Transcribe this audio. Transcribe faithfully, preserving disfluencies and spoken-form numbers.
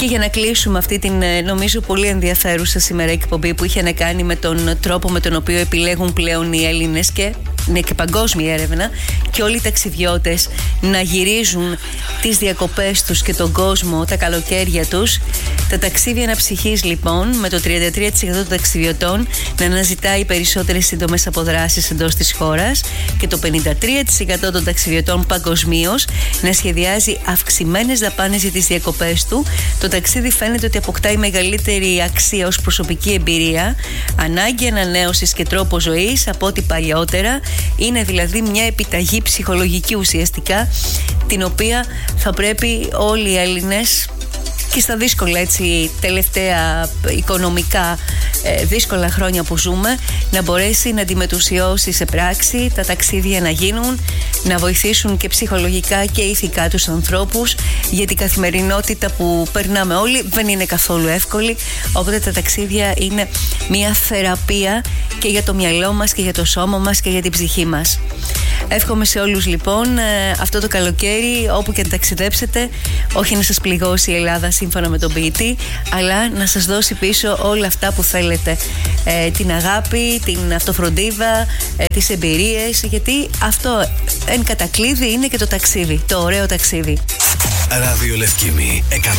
Και για να κλείσουμε αυτή την νομίζω πολύ ενδιαφέρουσα σήμερα εκπομπή που είχε να κάνει με τον τρόπο με τον οποίο επιλέγουν πλέον οι Έλληνες, και είναι και παγκόσμια έρευνα, και όλοι οι ταξιδιώτες να γυρίζουν τις διακοπές τους και τον κόσμο τα καλοκαίρια τους. Τα ταξίδια αναψυχής λοιπόν, με το τριάντα τρία τοις εκατό των ταξιδιωτών να αναζητάει περισσότερες σύντομες αποδράσεις εντός της χώρας, και το πενήντα τρία τοις εκατό των ταξιδιωτών παγκοσμίως να σχεδιάζει αυξημένες δαπάνες για τις διακοπές του. Το ταξίδι φαίνεται ότι αποκτάει μεγαλύτερη αξία ως προσωπική εμπειρία, ανάγκη ανανέωσης και τρόπο ζωής από ό,τι παλιότερα. Είναι δηλαδή μια επιταγή ψυχολογική ουσιαστικά, την οποία θα πρέπει όλοι οι Έλληνες, και στα δύσκολα έτσι τελευταία οικονομικά ε, δύσκολα χρόνια που ζούμε, να μπορέσει να αντιμετουσιώσει σε πράξη, τα ταξίδια να γίνουν, να βοηθήσουν και ψυχολογικά και ηθικά τους ανθρώπους, γιατί η καθημερινότητα που περνάμε όλοι δεν είναι καθόλου εύκολη, οπότε τα ταξίδια είναι μια θεραπεία και για το μυαλό μας και για το σώμα μας και για την ψυχή μας. Εύχομαι σε όλους λοιπόν ε, αυτό το καλοκαίρι, όπου και να ταξιδέψετε, όχι να σας πληγώσει η Ελλάδα σύμφωνα με τον ποιητή, αλλά να σας δώσει πίσω όλα αυτά που θέλετε, ε, την αγάπη, την αυτοφροντίδα, ε, τις εμπειρίες, γιατί αυτό εν κατακλείδη είναι και το ταξίδι, το ωραίο ταξίδι. Ράδιο Λευκήμη εκατό